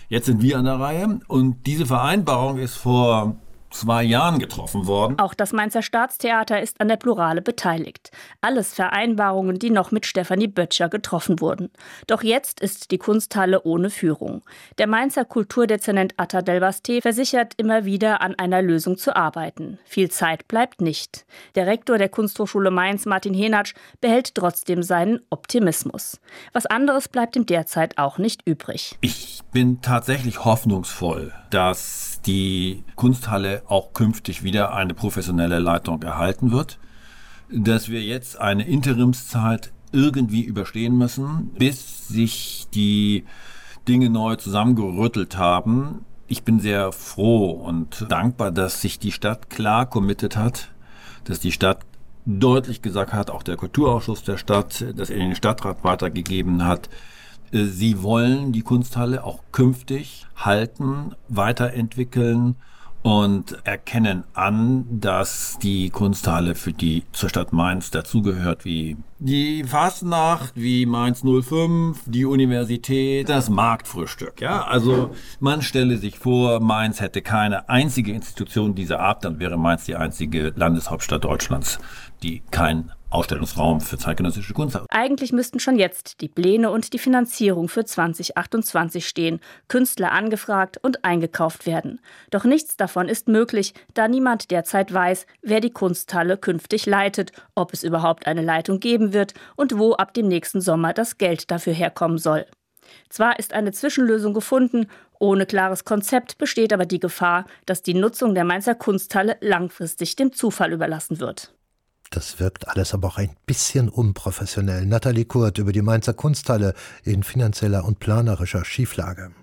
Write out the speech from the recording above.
Jetzt sind wir an der Reihe und diese Vereinbarung ist vor 2 Jahren getroffen worden. Auch das Mainzer Staatstheater ist an der Plurale beteiligt. Alles Vereinbarungen, die noch mit Stefanie Böttcher getroffen wurden. Doch jetzt ist die Kunsthalle ohne Führung. Der Mainzer Kulturdezernent Atta Delbasté versichert immer wieder, an einer Lösung zu arbeiten. Viel Zeit bleibt nicht. Der Rektor der Kunsthochschule Mainz, Martin Henatsch, behält trotzdem seinen Optimismus. Was anderes bleibt ihm derzeit auch nicht übrig. Ich bin tatsächlich hoffnungsvoll, dass die Kunsthalle auch künftig wieder eine professionelle Leitung erhalten wird, dass wir jetzt eine Interimszeit irgendwie überstehen müssen, bis sich die Dinge neu zusammengerüttelt haben. Ich bin sehr froh und dankbar, dass sich die Stadt klar committed hat, dass die Stadt deutlich gesagt hat, auch der Kulturausschuss der Stadt, dass er den Stadtrat weitergegeben hat, sie wollen die Kunsthalle auch künftig halten, weiterentwickeln und erkennen an, dass die Kunsthalle zur Stadt Mainz dazugehört, wie die Fastnacht, wie Mainz 05, die Universität, das Marktfrühstück. Ja, also man stelle sich vor, Mainz hätte keine einzige Institution dieser Art, dann wäre Mainz die einzige Landeshauptstadt Deutschlands, die kein Ausstellungsraum für zeitgenössische Kunst hat. Eigentlich müssten schon jetzt die Pläne und die Finanzierung für 2028 stehen, Künstler angefragt und eingekauft werden. Doch nichts davon ist möglich, da niemand derzeit weiß, wer die Kunsthalle künftig leitet, ob es überhaupt eine Leitung geben wird und wo ab dem nächsten Sommer das Geld dafür herkommen soll. Zwar ist eine Zwischenlösung gefunden, ohne klares Konzept besteht aber die Gefahr, dass die Nutzung der Mainzer Kunsthalle langfristig dem Zufall überlassen wird. Das wirkt alles aber auch ein bisschen unprofessionell. Nathalie Kurt über die Mainzer Kunsthalle in finanzieller und planerischer Schieflage.